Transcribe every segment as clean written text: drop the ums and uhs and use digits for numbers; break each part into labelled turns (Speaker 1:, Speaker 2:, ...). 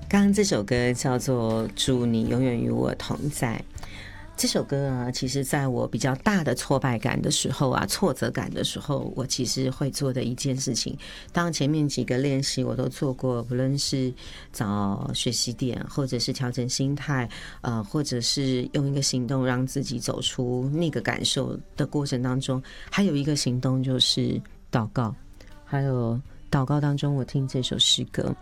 Speaker 1: 刚刚这首歌叫做《祝你永远与我同在》。这首歌啊，其实在我比较大的挫败感的时候啊，挫折感的时候，我其实会做的一件事情，当然前面几个练习我都做过，不论是找学习点，或者是调整心态，或者是用一个行动让自己走出那个感受的过程当中，还有一个行动就是祷告，还有祷告当中我听这首诗歌，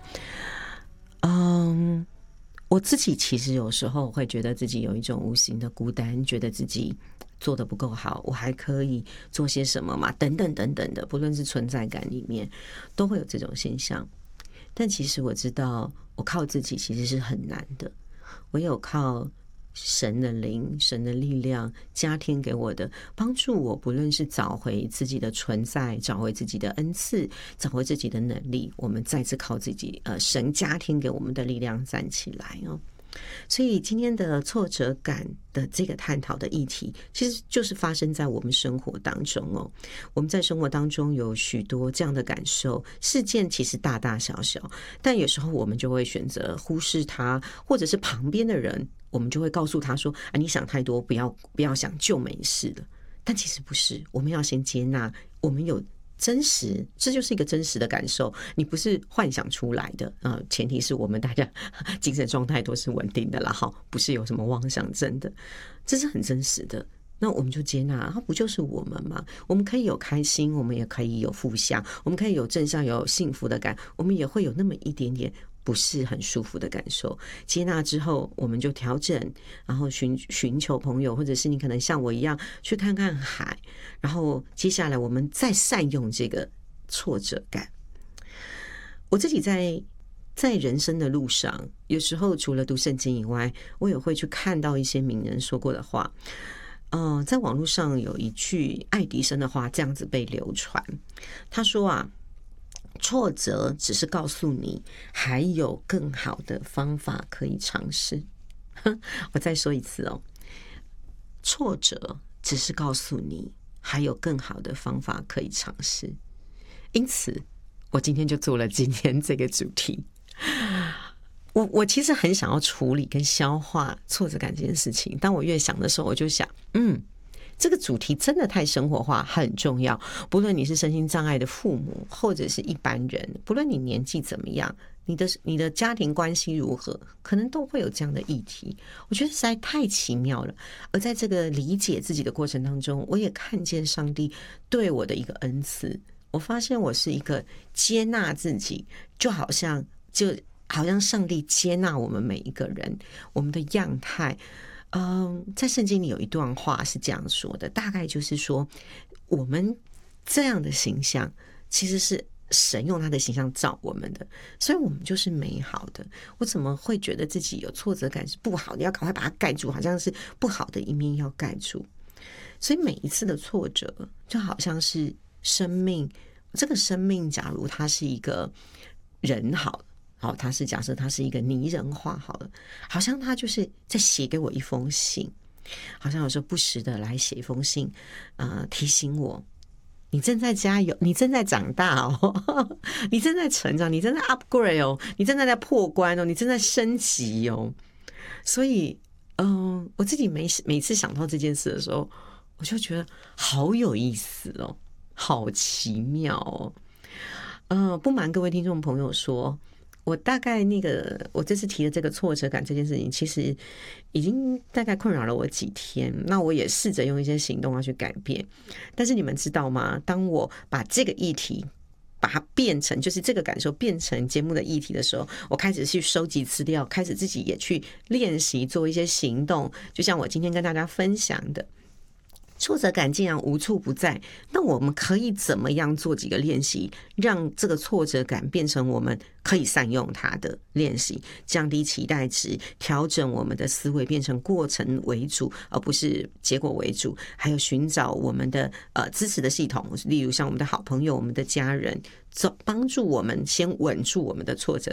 Speaker 1: 我自己其实有时候会觉得自己有一种无形的孤单，觉得自己做得不够好，我还可以做些什么嘛？等等等等的，不论是存在感里面，都会有这种现象。但其实我知道，我靠自己其实是很难的，唯有靠神的灵、神的力量加添给我的帮助我，不论是找回自己的存在，找回自己的恩赐，找回自己的能力，我们再次靠自己神加添给我们的力量站起来哦。所以今天的挫折感的这个探讨的议题，其实就是发生在我们生活当中哦。我们在生活当中有许多这样的感受，事件其实大大小小，但有时候我们就会选择忽视它，或者是旁边的人，我们就会告诉他说：“啊，你想太多，不要想，就没事了。”但其实不是，我们要先接纳，我们有真实，这就是一个真实的感受，你不是幻想出来的前提是我们大家精神状态都是稳定的啦，哈，不是有什么妄想症的，这是很真实的。那我们就接纳，它不就是我们吗？我们可以有开心，我们也可以有负向，我们可以有正向，有幸福的感，我们也会有那么一点点不是很舒服的感受。接纳之后，我们就调整，然后寻求朋友，或者是你可能像我一样去看看海，然后接下来我们再善用这个挫折感。我自己在人生的路上，有时候除了读圣经以外，我也会去看到一些名人说过的话。在网络上有一句爱迪生的话这样子被流传，他说啊，挫折只是告诉你还有更好的方法可以尝试。我再说一次哦，挫折只是告诉你还有更好的方法可以尝试。因此我今天就做了今天这个主题。我其实很想要处理跟消化挫折感这件事情，当我越想的时候，我就想这个主题真的太生活化，很重要。不论你是身心障碍的父母，或者是一般人，不论你年纪怎么样，你的家庭关系如何，可能都会有这样的议题。我觉得实在太奇妙了。而在这个理解自己的过程当中，我也看见上帝对我的一个恩赐。我发现我是一个接纳自己，就好像上帝接纳我们每一个人，我们的样态。在圣经里有一段话是这样说的，大概就是说，我们这样的形象其实是神用他的形象造我们的，所以我们就是美好的。我怎么会觉得自己有挫折感是不好的，要赶快把它盖住，好像是不好的一面要盖住。所以每一次的挫折就好像是生命，这个生命假如他是一个人好，他是假设他是一个拟人化好了，好像他就是在写给我一封信，好像有时候不时的来写一封信，提醒我你正在加油，你正在长大哦，你正在成长，你正在 upgrade 哦，你正在破关哦，你正在升级哦。所以我自己每次想到这件事的时候，我就觉得好有意思哦，好奇妙哦。不瞒各位听众朋友说，我大概我这次提的这个挫折感这件事情，其实已经大概困扰了我几天。那我也试着用一些行动要去改变。但是你们知道吗？当我把这个议题把它变成，就是这个感受变成节目的议题的时候，我开始去收集资料，开始自己也去练习做一些行动。就像我今天跟大家分享的，挫折感竟然无处不在，那我们可以怎么样做几个练习，让这个挫折感变成我们可以善用它的练习，降低期待值，调整我们的思维，变成过程为主而不是结果为主，还有寻找我们的支持的系统，例如像我们的好朋友、我们的家人，帮助我们先稳住我们的挫折